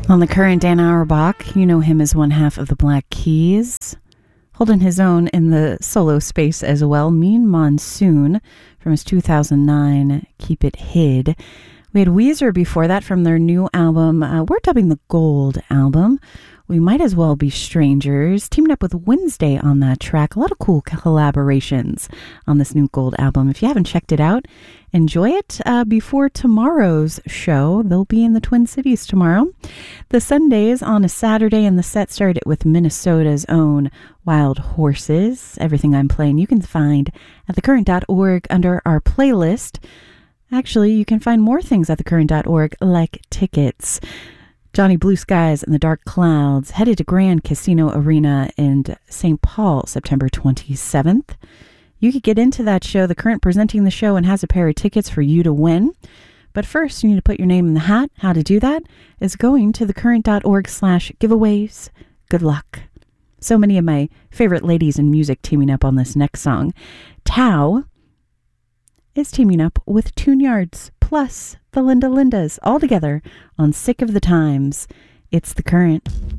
On the current, Dan Auerbach, you know him as one half of the Black Keys, holding his own in the solo space as well. Mean Monsoon from his 2009 Keep It Hid. We had Weezer before that from their new album, we're dubbing the Gold album. We Might As Well Be Strangers, teamed up with Wednesday on that track. A lot of cool collaborations on this new Gold album. If you haven't checked it out, enjoy it before tomorrow's show. They'll be in the Twin Cities tomorrow. The Sundays on a Saturday, and the set started with Minnesota's own Wild Horses. Everything I'm playing you can find at thecurrent.org under our playlist. Actually, you can find more things at thecurrent.org, like tickets. Johnny Blue Skies and the Dark Clouds headed to Grand Casino Arena in St. Paul, September 27th. You could get into that show. The Current presenting the show and has a pair of tickets for you to win. But first, you need to put your name in the hat. How to do that is going to thecurrent.org/giveaways. Good luck. So many of my favorite ladies in music teaming up on this next song. Tao is teaming up with Tune Yards, plus the Linda Lindas, all together on Sick of the Times. It's The Current.